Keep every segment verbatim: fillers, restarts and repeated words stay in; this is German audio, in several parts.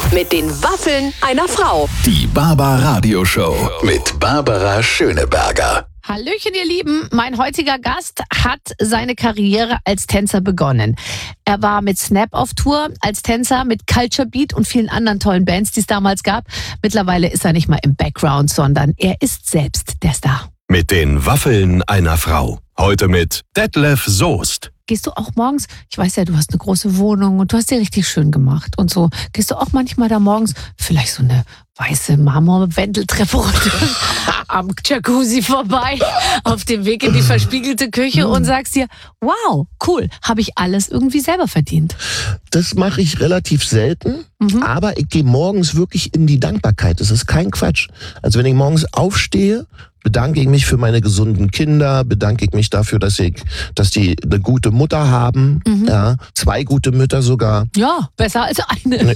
Mit den Waffeln einer Frau. Die Barbara-Radio-Show mit Barbara Schöneberger. Hallöchen, ihr Lieben. Mein heutiger Gast hat seine Karriere als Tänzer begonnen. Er war mit Snap auf Tour, als Tänzer mit Culture Beat und vielen anderen tollen Bands, die es damals gab. Mittlerweile ist er nicht mal im Background, sondern er ist selbst der Star. Mit den Waffeln einer Frau. Heute mit Detlef Soest. Gehst du auch morgens, ich weiß ja, du hast eine große Wohnung und du hast dir richtig schön gemacht und so. Gehst du auch manchmal da morgens vielleicht so eine weiße Marmorwendeltreppe runter am Jacuzzi vorbei, auf dem Weg in die verspiegelte Küche und sagst dir, wow, cool, habe ich alles irgendwie selber verdient? Das mache ich relativ selten, mhm. aber ich gehe morgens wirklich in die Dankbarkeit. Das ist kein Quatsch. Also wenn ich morgens aufstehe, bedanke ich mich für meine gesunden Kinder, bedanke ich mich dafür, dass ich, dass die eine gute Mutter haben, mhm. ja, zwei gute Mütter sogar. Ja, besser als eine.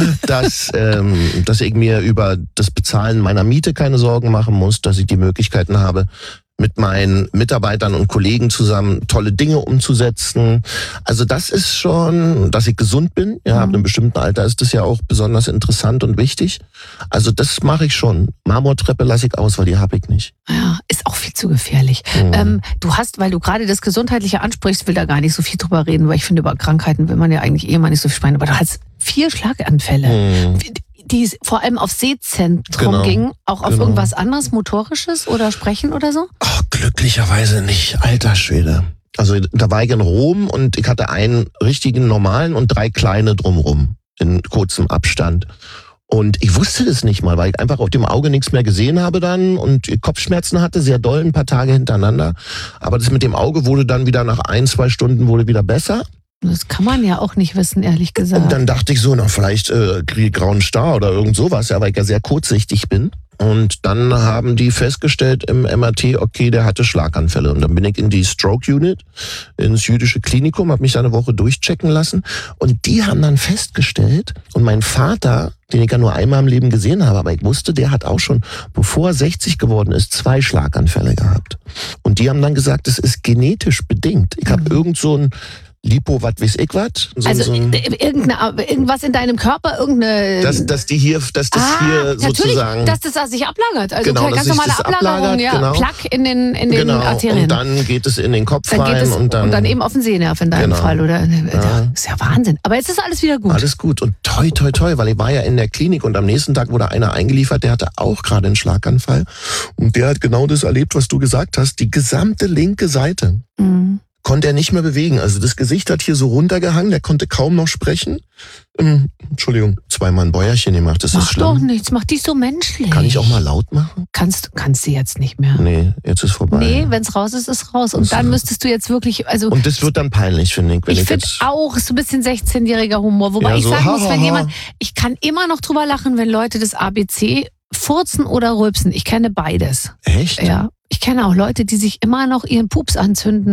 dass, ähm, dass ich mir über das Bezahlen meiner Miete keine Sorgen machen muss, dass ich die Möglichkeiten habe, mit meinen Mitarbeitern und Kollegen zusammen tolle Dinge umzusetzen. Also das ist schon, dass ich gesund bin. Ja, mhm. ab einem bestimmten Alter ist das ja auch besonders interessant und wichtig. Also das mache ich schon. Marmortreppe lasse ich aus, weil die habe ich nicht. Ja, ist auch viel zu gefährlich. Mhm. Ähm, du hast, weil du gerade das Gesundheitliche ansprichst, will da gar nicht so viel drüber reden, weil ich finde, über Krankheiten will man ja eigentlich eh mal nicht so viel sprechen. Aber du hast vier Schlaganfälle. Mhm. Die vor allem auf Sehzentrum genau, gingen, auch auf genau. irgendwas anderes, Motorisches oder Sprechen oder so? Ach, glücklicherweise nicht, alter Schwede. Also da war ich in Rom und ich hatte einen richtigen normalen und drei kleine drumrum, in kurzem Abstand. Und ich wusste das nicht mal, weil ich einfach auf dem Auge nichts mehr gesehen habe dann und Kopfschmerzen hatte, sehr doll, ein paar Tage hintereinander. Aber das mit dem Auge wurde dann wieder nach ein, zwei Stunden wurde wieder besser. Das kann man ja auch nicht wissen, ehrlich gesagt. Und dann dachte ich so, na vielleicht äh, kriege ich grauen Star oder irgend sowas, ja, weil ich ja sehr kurzsichtig bin. Und dann haben die festgestellt im M R T, okay, der hatte Schlaganfälle. Und dann bin ich in die Stroke Unit, ins jüdische Klinikum, habe mich da eine Woche durchchecken lassen. Und die haben dann festgestellt, und mein Vater, den ich ja nur einmal im Leben gesehen habe, aber ich wusste, der hat auch schon, bevor er sechzig geworden ist, zwei Schlaganfälle gehabt. Und die haben dann gesagt, das ist genetisch bedingt. Ich habe mhm. irgend so ein Lipo, was weiß ich was. So, also so irgendeine, irgendwas in deinem Körper, irgendeine... Dass, dass die hier, dass das ah, hier sozusagen... dass das sich ablagert. Also genau, ganz normale Ablagerung, ja. Genau. Plaque in den, in den genau. Arterien. Und dann geht es in den Kopf dann rein. Es, und, dann, und dann eben auf den Sehnerv in deinem genau. Fall. Oder? Ja. Das ist ja Wahnsinn. Aber jetzt ist alles wieder gut. Alles gut. Und toi, toi, toi, weil ich war ja in der Klinik und am nächsten Tag wurde einer eingeliefert, der hatte auch gerade einen Schlaganfall. Und der hat genau das erlebt, was du gesagt hast. Die gesamte linke Seite. Mhm. Konnte er nicht mehr bewegen. Also das Gesicht hat hier so runtergehangen, der konnte kaum noch sprechen. Ähm, Entschuldigung, zweimal ein Bäuerchen gemacht, das mach ist schlimm. Mach doch nichts, mach dich so menschlich. Kann ich auch mal laut machen? Kannst, kannst du jetzt nicht mehr. Nee, jetzt ist vorbei. Nee, wenn's raus ist, ist raus. Und dann müsstest du jetzt wirklich, also... Und das wird dann peinlich, finde ich. Wenn ich ich finde auch so ein bisschen sechzehnjähriger Humor. Wobei ja, ich so, sagen ha, muss, wenn ha, jemand, ich kann immer noch drüber lachen, wenn Leute das A B C furzen oder rülpsen. Ich kenne beides. Echt? Ja. Ich kenne auch Leute, die sich immer noch ihren Pups anzünden.